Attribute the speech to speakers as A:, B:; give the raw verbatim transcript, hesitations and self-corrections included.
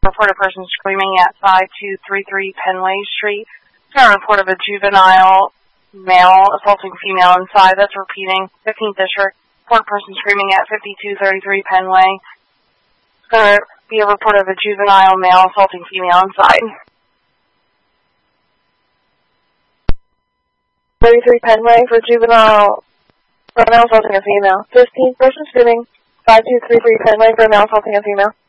A: report a person screaming at five two three three Penway Street. Got a report of a juvenile male assaulting female inside. That's repeating. fifteenth District. Report a person screaming at fifty-two thirty-three Penway. It's going to be a report of a juvenile male assaulting female inside. thirty-three Penway for juvenile for male assaulting a female. fifteenth person screaming. five two three three Penway for male assaulting a female.